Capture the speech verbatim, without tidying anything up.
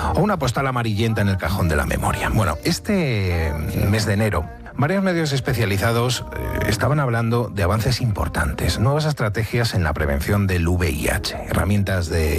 o una postal amarillenta en el cajón de la memoria. Bueno, este mes de enero, varios medios especializados eh, estaban hablando de avances importantes, nuevas estrategias en la prevención del V I H, herramientas de